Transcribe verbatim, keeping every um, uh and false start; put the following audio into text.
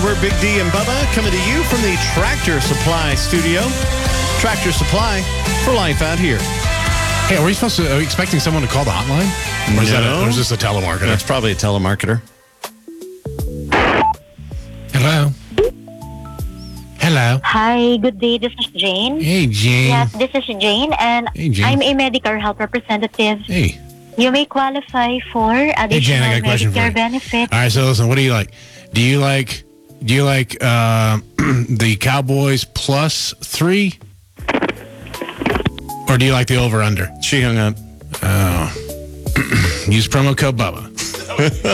We're Big D and Bubba coming to you from the Tractor Supply studio. Tractor Supply for life out here. Hey, are we supposed to, are we expecting someone to call the hotline? Or is, No. that a, or is this a telemarketer? That's probably a telemarketer. Hello? Hello? Hi, good day. This is Jane. Hey, Jane. Yes, this is Jane, and Hey, Jane. I'm a medical health representative. Hey. You may qualify for additional Jane, I got a question for Medicare you. benefits. All right, so listen, what do you like? Do you like, do you like uh, the Cowboys plus three? Or do you like the over-under? She hung up. Use promo code Bubba.